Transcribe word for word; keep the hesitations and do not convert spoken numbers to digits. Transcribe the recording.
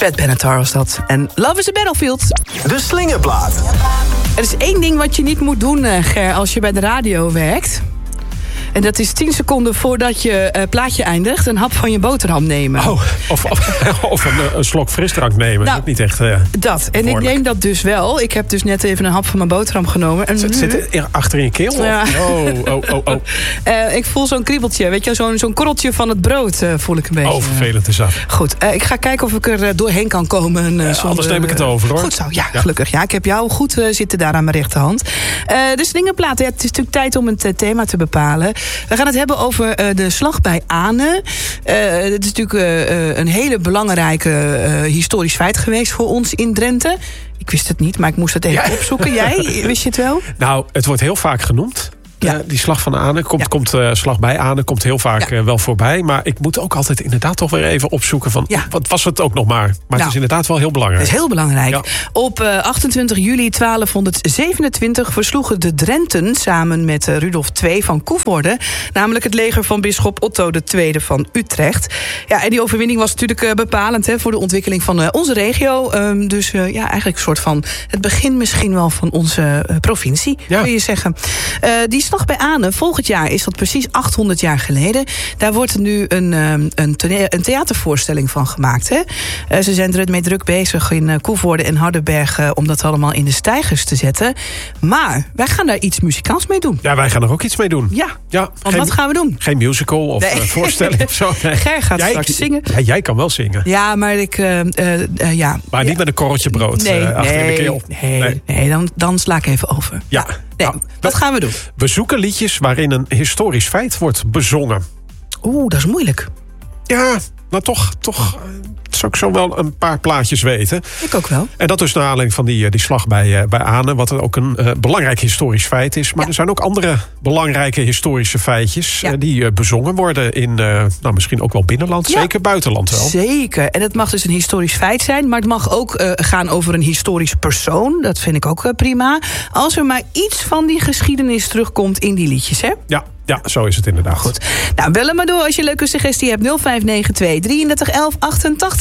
Fred Benatar was dat. En Love is a Battlefield. De Slingerplaat. Er is één ding wat je niet moet doen, Ger, als je bij de radio werkt. En dat is tien seconden voordat je uh, plaatje eindigt... een hap van je boterham nemen. Oh, of, of, of een, een slok frisdrank nemen. Nou, dat is niet echt uh, dat. En ik neem dat dus wel. Ik heb dus net even een hap van mijn boterham genomen. En zit zit het achter in je keel? Ja. Oh, oh, oh, oh. Uh, ik voel zo'n kriebeltje. Weet je, zo'n, zo'n korreltje van het brood uh, voel ik een beetje. Oh, vervelend is dat. Goed, uh, ik ga kijken of ik er uh, doorheen kan komen. Uh, uh, zonder, anders neem ik het over, hoor. Goed zo, ja, ja. Gelukkig. Ja, ik heb jou goed uh, zitten daar aan mijn rechterhand. Uh, de Slingerplaat, ja, het is natuurlijk tijd om het uh, thema te bepalen. We gaan het hebben over uh, de slag bij Aane. Uh, het is natuurlijk uh, een hele belangrijke uh, historisch feit geweest voor ons in Drenthe. Ik wist het niet, maar ik moest het even ja. opzoeken. Jij, wist je het wel? Nou, het wordt heel vaak genoemd. Ja. Uh, die slag van Aane komt, ja. komt uh, slag bij Aane komt heel vaak ja. uh, wel voorbij. Maar ik moet ook altijd inderdaad toch weer even opzoeken van ja. wat was het ook nog maar. Maar nou, het is inderdaad wel heel belangrijk. Het is heel belangrijk. Ja. Op uh, achtentwintig juli twaalfhonderdzevenentwintig versloegen de Drenten samen met uh, Rudolf de Tweede van Coevorden, namelijk het leger van bisschop Otto de Tweede van Utrecht. Ja, en die overwinning was natuurlijk uh, bepalend hè, voor de ontwikkeling van uh, onze regio. Um, dus uh, ja, eigenlijk een soort van het begin misschien wel van onze uh, provincie, ja. kun je zeggen. Uh, die slag bij Aane, volgend jaar is dat precies achthonderd jaar geleden. Daar wordt nu een, een, een theatervoorstelling van gemaakt. Hè? Uh, ze zijn er mee druk bezig in uh, Coevorden en Hardenberg uh, om dat allemaal in de steigers te zetten. Maar wij gaan daar iets muzikaals mee doen. Ja, wij gaan er ook iets mee doen. Ja, ja want geen, wat gaan we doen? Geen musical of nee. uh, voorstelling of zo. Nee. Ger gaat jij, straks zingen. Ja, jij kan wel zingen. Ja, maar ik... Uh, uh, uh, ja. Maar niet ja. met een korreltje brood nee, uh, achter nee, in de keel. Nee, nee. nee dan, dan sla ik even over. Ja. Nee, nou, wat gaan we doen? We zoeken liedjes waarin een historisch feit wordt bezongen. Oeh, dat is moeilijk. Ja, nou toch, toch zou ik zo wel een paar plaatjes weten. Ik ook wel. En dat dus naar aanleiding van die, die slag bij, uh, bij Aane, wat ook een uh, belangrijk historisch feit is. Maar ja. er zijn ook andere belangrijke historische feitjes ja. uh, die uh, bezongen worden in, uh, nou misschien ook wel binnenland, ja. zeker buitenland wel. Zeker. En het mag dus een historisch feit zijn, maar het mag ook uh, gaan over een historisch persoon. Dat vind ik ook uh, prima. Als er maar iets van die geschiedenis terugkomt in die liedjes, hè? Ja. Ja, zo is het inderdaad. Goed. Nou, bel hem maar door als je een leuke suggestie hebt. nul vijf negen twee drieëndertig elf achtentachtig.